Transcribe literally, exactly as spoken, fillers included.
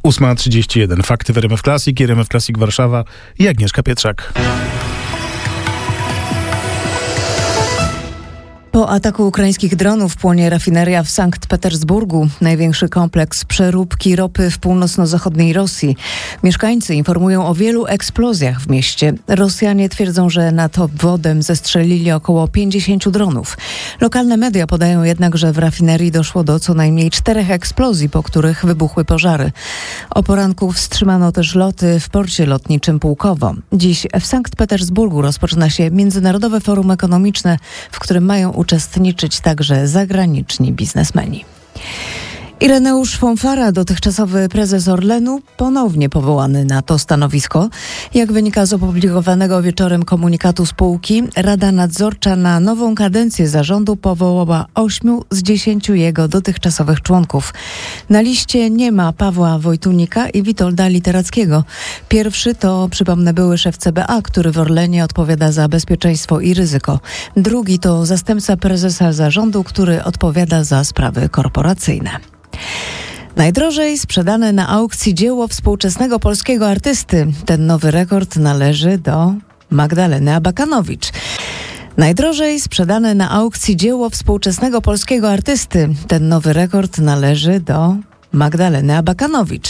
ósma trzydzieści jeden. Fakty w R M F Classic, R M F Classic Warszawa i Agnieszka Pietrzak. Po ataku ukraińskich dronów płonie rafineria w Sankt Petersburgu, największy kompleks przeróbki ropy w północno-zachodniej Rosji. Mieszkańcy informują o wielu eksplozjach w mieście. Rosjanie twierdzą, że nad obwodem zestrzelili około pięćdziesięciu dronów. Lokalne media podają jednak, że w rafinerii doszło do co najmniej czterech eksplozji, po których wybuchły pożary. O poranku wstrzymano też loty w porcie lotniczym Pułkowo. Dziś w Sankt Petersburgu rozpoczyna się Międzynarodowe Forum Ekonomiczne, w którym mają uczestniczyć także zagraniczni biznesmeni. Ireneusz Fąfara, dotychczasowy prezes Orlenu, ponownie powołany na to stanowisko. Jak wynika z opublikowanego wieczorem komunikatu spółki, Rada Nadzorcza na nową kadencję zarządu powołała ośmiu z dziesięciu jego dotychczasowych członków. Na liście nie ma Pawła Wojtunika i Witolda Literackiego. Pierwszy to, przypomnę, były szef C B A, który w Orlenie odpowiada za bezpieczeństwo i ryzyko. Drugi to zastępca prezesa zarządu, który odpowiada za sprawy korporacyjne. Najdrożej sprzedane na aukcji dzieło współczesnego polskiego artysty. Ten nowy rekord należy do Magdaleny Abakanowicz. Najdrożej sprzedane na aukcji dzieło współczesnego polskiego artysty. Ten nowy rekord należy do Magdaleny Abakanowicz.